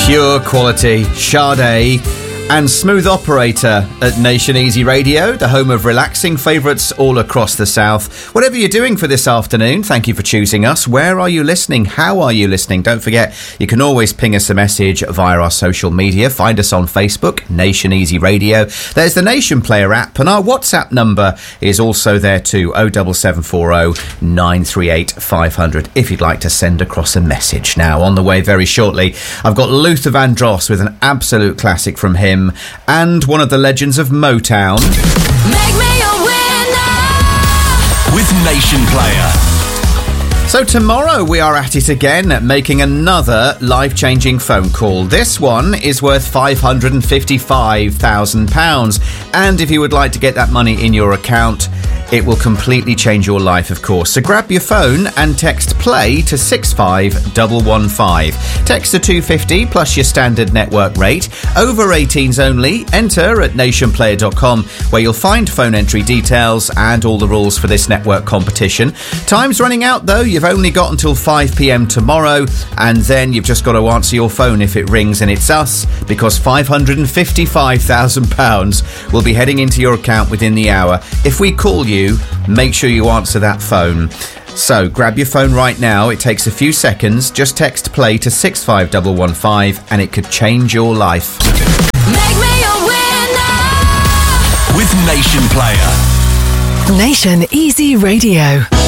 Pure quality, Sade and Smooth Operator at Nation Easy Radio, the home of relaxing favourites all across the south. Whatever you're doing for this afternoon, thank you for choosing us. Where are you listening? How are you listening? Don't forget, you can always ping us a message via our social media. Find us on Facebook, Nation Easy Radio. There's the Nation Player app, and our WhatsApp number is also there too, 07740 938 500, if you'd like to send across a message. Now, on the way very shortly, I've got Luther Vandross with an absolute classic from him, and one of the legends of Motown. Make me a winner with Nation Player. So tomorrow we are at it again, making another life-changing phone call. This one is worth £555,000. And if you would like to get that money in your account, it will completely change your life, of course. So grab your phone and text play to 65115. Text to 250 plus your standard network rate. Over 18s only. Enter at nationplayer.com, where you'll find phone entry details and all the rules for this network competition. Time's running out though. You've only got until 5 p.m. tomorrow, and then you've just got to answer your phone if it rings and it's us, because £555,000 will be heading into your account within the hour. If we call you, make sure you answer that phone. So grab your phone right now. It takes a few seconds. Just text play to 65115 and it could change your life. Make me a winner with Nation Player. Nation Easy Radio.